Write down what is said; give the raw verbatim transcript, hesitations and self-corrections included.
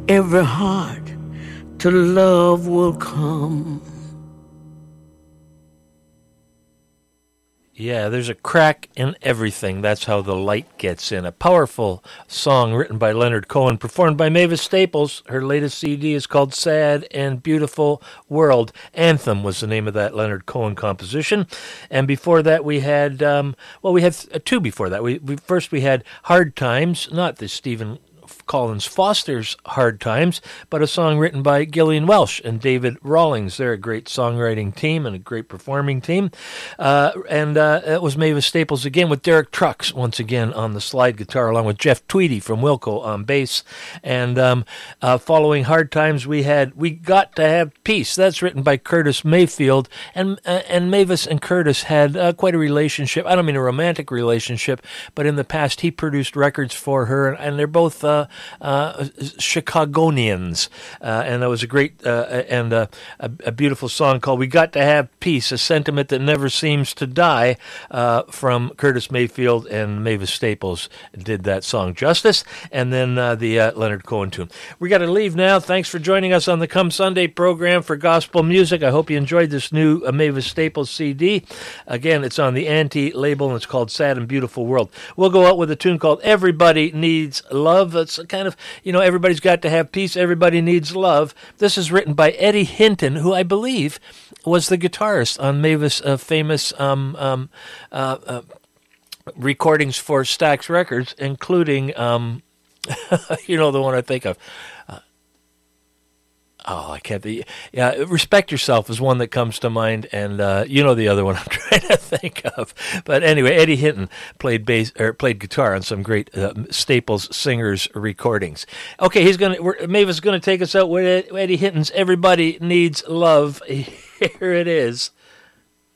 every heart to love will come. Yeah, there's a crack in everything. That's how the light gets in. A powerful song written by Leonard Cohen, performed by Mavis Staples. Her latest C D is called Sad and Beautiful World. Anthem was the name of that Leonard Cohen composition. And before that we had, um, well, we had two before that. We, we First we had Hard Times, not the Stephen Collins Foster's Hard Times, but a song written by Gillian Welsh and David Rawlings. They're a great songwriting team and a great performing team. Uh, and uh, it was Mavis Staples again with Derek Trucks once again on the slide guitar, along with Jeff Tweedy from Wilco on bass. And um, uh, following Hard Times, we had We Got to Have Peace. That's written by Curtis Mayfield. And uh, and Mavis and Curtis had uh, quite a relationship. I don't mean a romantic relationship, but in the past he produced records for her, and, and they're both uh, Uh, Chicagonians, uh, and that was a great uh, and uh, a, a beautiful song called "We Got to Have Peace," a sentiment that never seems to die. Uh, from Curtis Mayfield and Mavis Staples did that song justice, and then uh, the uh, Leonard Cohen tune. We got to leave now. Thanks for joining us on the Come Sunday program for gospel music. I hope you enjoyed this new uh, Mavis Staples C D. Again, it's on the Anti label, and it's called "Sad and Beautiful World." We'll go out with a tune called "Everybody Needs Love." It's kind of, you know, everybody's got to have peace, everybody needs love. This is written by Eddie Hinton, who I believe was the guitarist on Mavis' uh, famous um, um, uh, uh, recordings for Stax Records, including, um, you know, the one I think of. Uh, oh, I can't. The, yeah, Respect Yourself is one that comes to mind, and uh, you know the other one I'm trying to think of. But anyway, Eddie Hinton played bass or played guitar on some great uh, Staples singers recordings. Okay, he's gonna. We're, Mavis is gonna take us out with Eddie Hinton's "Everybody Needs Love." Here it is.